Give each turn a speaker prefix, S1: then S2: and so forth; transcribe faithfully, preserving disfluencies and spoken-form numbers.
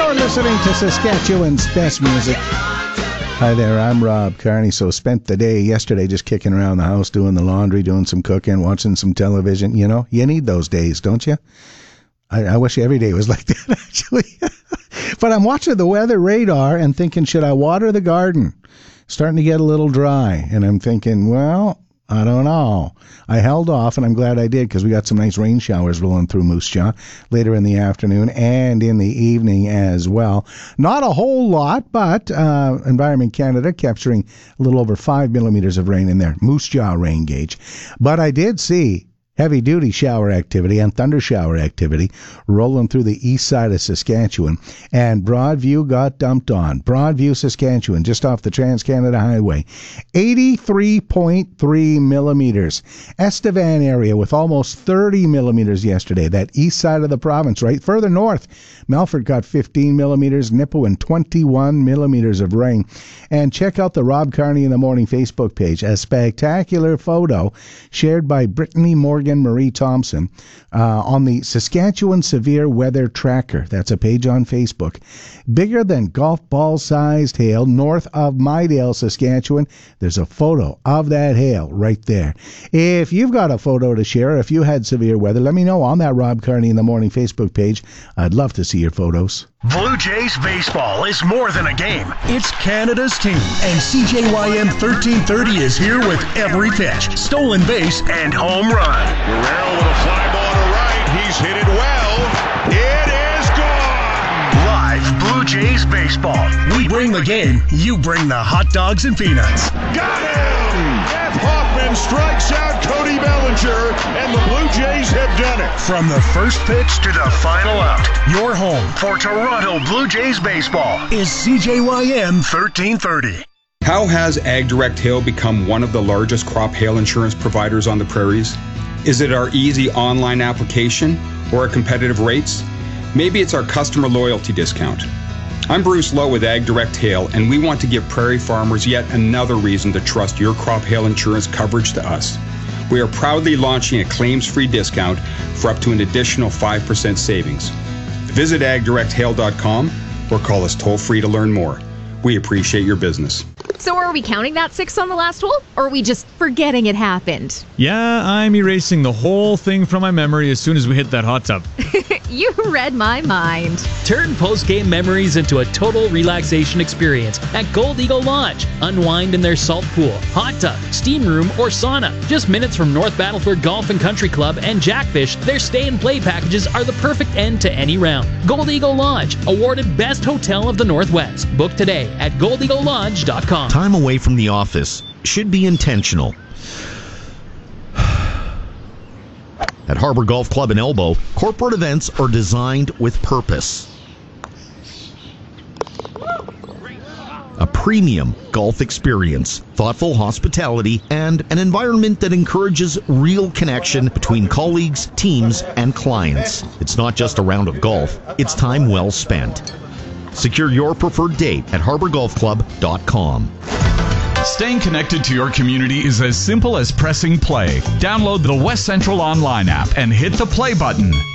S1: You're listening to Saskatchewan's best music. Hi there, I'm Rob Carney. So spent the day yesterday just kicking around the house, doing the laundry, doing some cooking, watching some television. You know, you need those days, don't you? I, I wish every day was like that, actually. But I'm watching the weather radar and thinking, should I water the garden? Starting to get a little dry. And I'm thinking, well, I don't know. I held off, and I'm glad I did, because we got some nice rain showers rolling through Moose Jaw later in the afternoon and in the evening as well. Not a whole lot, but uh, Environment Canada capturing a little over five millimeters of rain in their Moose Jaw rain gauge. But I did see heavy-duty shower activity and thunder shower activity rolling through the east side of Saskatchewan, and Broadview got dumped on. Broadview, Saskatchewan, just off the Trans-Canada Highway, eighty-three point three millimeters. Estevan area with almost thirty millimeters yesterday, that east side of the province. Right further north, Melfort got fifteen millimeters, Nipawin twenty-one millimeters of rain. And check out the Rob Carney in the Morning Facebook page, a spectacular photo shared by Brittany Morgan Marie Thompson uh, on the Saskatchewan Severe Weather Tracker. That's a page on Facebook. Bigger than golf ball sized hail north of Mydale, Saskatchewan. There's a photo of that hail right there. If you've got a photo to share, if you had severe weather, let me know on that Rob Carney in the Morning Facebook page. I'd love to see your photos.
S2: Blue Jays baseball is more than a game. It's Canada's team, and C J Y M thirteen thirty is here with every pitch, stolen base, and home run.
S3: Guerrero with a fly ball to right. He's hit it well. It is gone.
S2: Live Blue Jays baseball. We bring the game. You bring the hot dogs and peanuts.
S3: Got him! Jeff Hoffman strikes out Cody Bellinger, and the Blue Jays have done it.
S2: From the first pitch to the final out, your home for Toronto Blue Jays baseball is C J Y M thirteen thirty.
S4: How has AgDirect Hail become one of the largest crop hail insurance providers on the prairies? Is it our easy online application or our competitive rates? Maybe it's our customer loyalty discount. I'm Bruce Lowe with AgDirect Hail, and we want to give prairie farmers yet another reason to trust your crop hail insurance coverage to us. We are proudly launching a claims-free discount for up to an additional five percent savings. Visit ag direct hail dot com or call us toll-free to learn more. We appreciate your business.
S5: So are we counting that six on the last hole, or are we just forgetting it happened?
S6: Yeah, I'm erasing the whole thing from my memory as soon as we hit that hot tub.
S5: You read my mind.
S7: Turn post-game memories into a total relaxation experience at Gold Eagle Lodge. Unwind in their salt pool, hot tub, steam room, or sauna. Just minutes from North Battleford Golf and Country Club and Jackfish, their stay and play packages are the perfect end to any round. Gold Eagle Lodge, awarded Best Hotel of the Northwest. Book today at gold eagle lodge dot com.
S8: Time away from the office should be intentional. At Harbor Golf Club in Elbow, corporate events are designed with purpose. A premium golf experience, thoughtful hospitality, and an environment that encourages real connection between colleagues, teams, and clients. It's not just a round of golf, it's time well spent. Secure your preferred date at harbor golf club dot com.
S9: Staying connected to your community is as simple as pressing play. Download the West Central Online app and hit the play button.